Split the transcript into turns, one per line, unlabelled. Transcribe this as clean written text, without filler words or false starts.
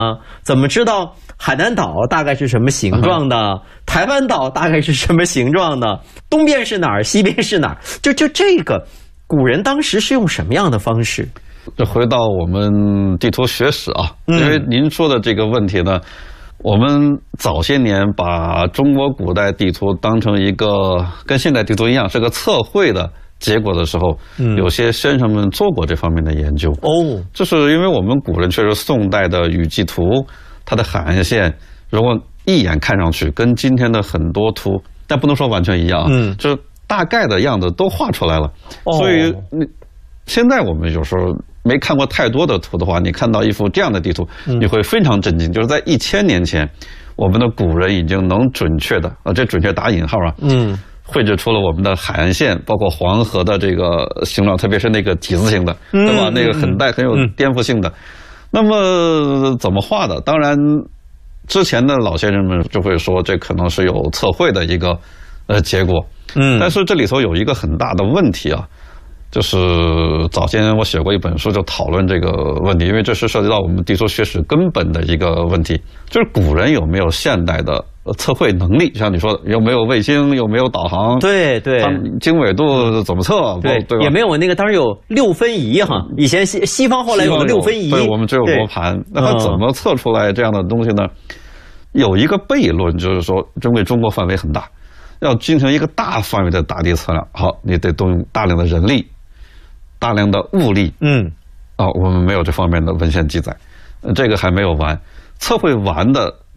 怎么知道海南岛大概是什么形状的？台湾岛大概是什么形状的？东边是哪儿？西边是哪儿？就这个，古人当时是用什么样的方式？
这回到我们地图学史啊，因为您说的这个问题呢，我们早些年把中国古代地图当成一个跟现代地图一样是个测绘的结果的时候，有些先生们做过这方面的研究。就是因为我们古人确实宋代的雨季图，它的海岸线如果一眼看上去跟今天的很多图，但不能说完全一样，就是大概的样子都画出来了。所以现在我们有时候没看过太多的图的话，你看到一幅这样的地图，你会非常震惊。就是在1000年前，我们的古人已经能准确的这准确打引号啊，绘制出了我们的海岸线，包括黄河的这个形状，特别是那个体字形的，对吧？那个很有颠覆性的。那么怎么画的？当然，之前的老先生们就会说，这可能是有测绘的一个结果。但是这里头有一个很大的问题啊。就是早先我写过一本书，就讨论这个问题，因为这是涉及到我们地图学史根本的一个问题，就是古人有没有现代的测绘能力？像你说的，有没有卫星，有没有导航？
对，
他们经纬度怎么测？对，
也没有那个当时有6分仪哈，以前西方后来有6分仪，
对，我们只有罗盘。那他怎么测出来这样的东西呢？有一个悖论，就是说，因为中国范围很大，要进行一个大范围的大地测量，好，你得动用大量的人力。大量的物力，我们没有这方面的文献记载，这个还没有完。测绘完的